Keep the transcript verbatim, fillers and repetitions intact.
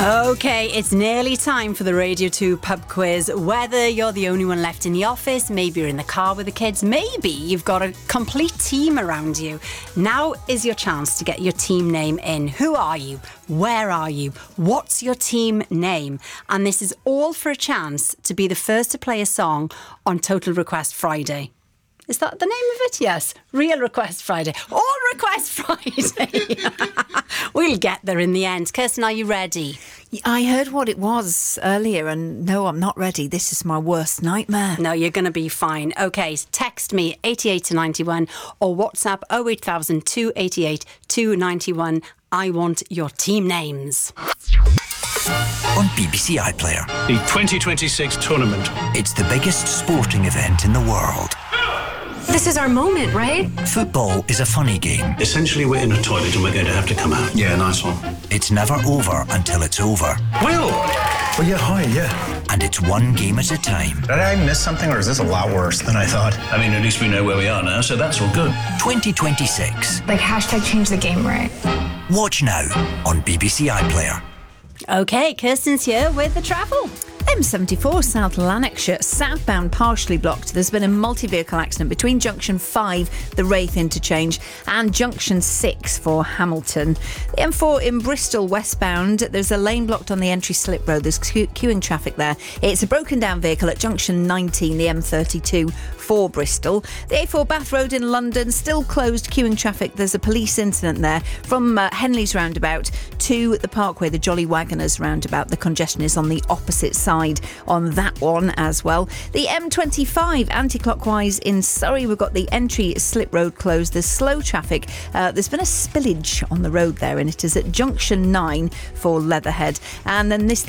Okay, it's nearly time for the Radio two pub quiz. Whether you're the only one left in the office, maybe you're in the car with the kids, maybe you've got a complete team around you. Now is your chance to get your team name in. Who are you? Where are you? What's your team name? And this is all for a chance to be the first to play a song on Total Request Friday. Is that the name of it? Yes. Real Request Friday. All Request Friday. We'll get there in the end. Kirsten, are you ready? I heard what it was earlier and no, I'm not ready. This is my worst nightmare. No, you're going to be fine. OK, text me eighty-eight to ninety-one or WhatsApp oh eight thousand two eighty-eight two ninety-one. I want your team names. On B B C iPlayer. The twenty twenty-six tournament. It's the biggest sporting event in the world. This is our moment, right? Football is a funny game. Essentially, we're in a toilet and we're going to have to come out. Yeah, nice one. It's never over until it's over. Will! Well, yeah, hi, yeah. And it's one game at a time. Did I miss something, or is this a lot worse than I thought? I mean, at least we know where we are now, so that's all good. twenty twenty-six. Like, hashtag change the game, right? Watch now on B B C iPlayer. OK, Kirsten's here with the travel. M seventy-four South Lanarkshire, southbound partially blocked. There's been a multi-vehicle accident between Junction five, the Wraith interchange, and Junction six for Hamilton. The M four in Bristol westbound, there's a lane blocked on the entry slip road. There's que- queuing traffic there. It's a broken down vehicle at Junction nineteen, the M thirty-two for Bristol. The A four Bath Road in London, still closed, queuing traffic. There's a police incident there from uh, Henley's roundabout to the Parkway, the Jolly Wagoners roundabout. The congestion is on the opposite side on that one as well. The M twenty-five anti-clockwise in Surrey, we've got the entry slip road closed. There's slow traffic. Uh, there's been a spillage on the road there, and it is at Junction nine for Leatherhead. And then this